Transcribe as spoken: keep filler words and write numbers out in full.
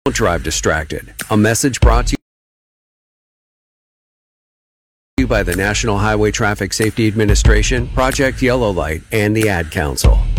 drive distracted. A message brought to you by the National Highway Traffic Safety Administration, Project Yellow Light, and the Ad Council.